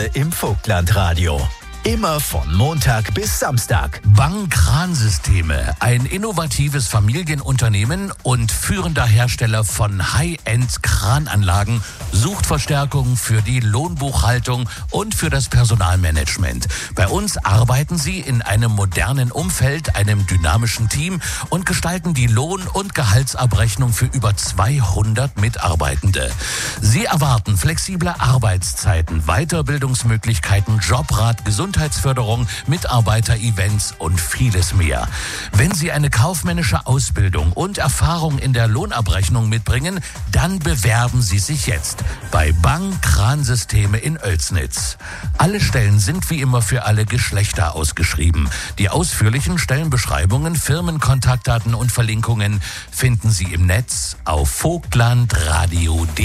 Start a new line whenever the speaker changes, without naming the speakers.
im Vogtlandradio. Immer von Montag bis Samstag.
Bang-Kran-Systeme, ein innovatives Familienunternehmen und führender Hersteller von High-End-Krananlagen, sucht Verstärkung für die Lohnbuchhaltung und für das Personalmanagement. Bei uns arbeiten Sie in einem modernen Umfeld, einem dynamischen Team und gestalten die Lohn- und Gehaltsabrechnung für über 200 Mitarbeitende. Sie erwarten flexible Arbeitszeiten, Weiterbildungsmöglichkeiten, Jobrat, Gesundheitsförderung, Mitarbeiter-Events und vieles mehr. Wenn Sie eine kaufmännische Ausbildung und Erfahrung in der Lohnabrechnung mitbringen, dann bewerben Sie sich jetzt bei Bang-Kran-Systeme in Oelsnitz. Alle Stellen sind wie immer für alle Geschlechter ausgeschrieben. Die ausführlichen Stellenbeschreibungen, Firmenkontaktdaten und Verlinkungen finden Sie im Netz auf vogtlandradio.de.